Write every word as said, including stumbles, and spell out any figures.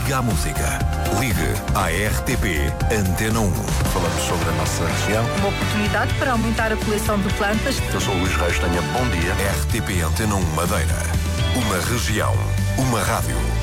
Liga à música. Ligue à R T P Antena um. Falamos sobre a nossa região. Uma oportunidade para aumentar a coleção de plantas. Eu sou o Luís Reis, tenha bom dia. R T P Antena um Madeira. Uma região. Uma rádio.